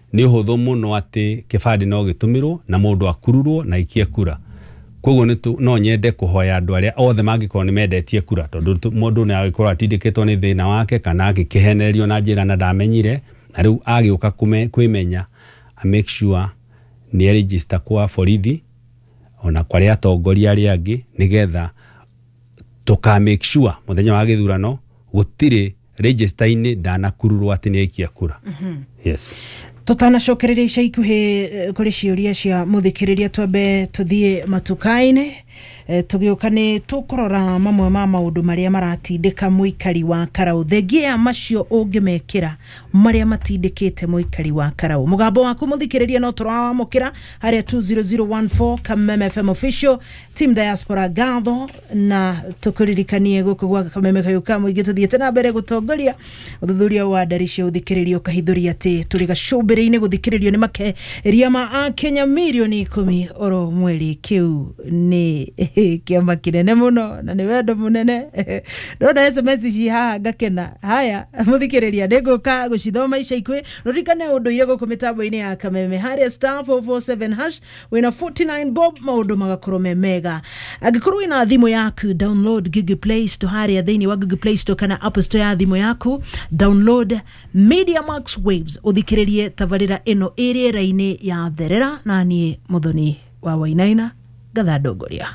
ni huthu muno ati kibandi no gitumirwo na mundu akururwo na ikie kura koguo no nyende kuhoya andu aria othe mangikorwo ni mendetie kura tondu mundu ni agikorwo atindikitwo ni thina wake kana agikihenererio na njira na ndamenyire na riu agiuka kwimenya a make sure ni register kwa borithi ona kwaria atongoria aria angi nigetha tuka make sure muthenya wa githurano gutire register ini ndanakururwo ati ni ikia kura. Yes. Tutanacokereria ica ikuhi kuri ciuria cia muthikiriria twambe tuthie matukaine tugiuka ni tukurora mamwe ma maundu maria maratindika muikari wa Karau thengia macio ungimekira maria matindikite muikari wa Karau mugambo waku muthikiriria no turawamukira haria 20014 Kameme FM official team diaspora gatho na tukuririkanie guku gwa Kameme kayuka muigi tuthiete na mbere gutongoria uthuthuria wa ndari cia uthikiririo kahithuria ati turiga shubiri-ini guthikiririo ni makeria ma Kenya milioni 10 oro mweri kiu ni kiama kinene muno na ni wendo munene ndona SMS ci haha ngakena haya muthikiriria niguka gucithoma ica ikwi rurikane undu ire guku mitambo-ini ya Kameme haria *447# wina 49 bob maundu magakorwo mega angikorwo ina thimu yaku download Google Play Store haria thiini wa Google Play Store kana App Store ya thimu yaku download Media Max Waves uthikiririe tabarira ino iriera-ini ya therera na nie muthoni wa Wainaina gatha ndongoria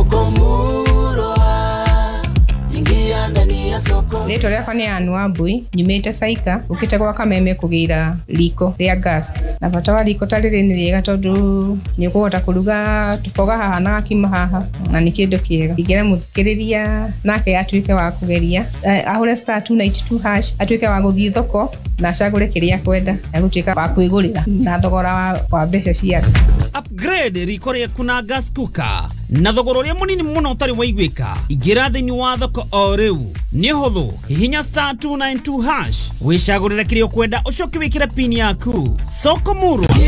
ingia ndani ya soko. Leto lya fani anu Wambui nyumite Saika ukite kwa Kameme kugira liko ria gas na fatawa liko talire ni riega tondu ni ukuhota kuruga tufoga haha na akima haha na ni kindu kiega igere muthikiriria nake atuike wa kugeria ahure *292# atuike wa guthii thoko na cagure kiria kwenda na gutuika wa kwigurira na thogora wa mbeca cia upgrade riko ria kuna gas cooker na thogora ria munini muno utari waigwika igira thini wa thoko o riu ni huthu hihinya *292# wicagurira kiria kwenda ucoke wikira pin yaku Soko Murwa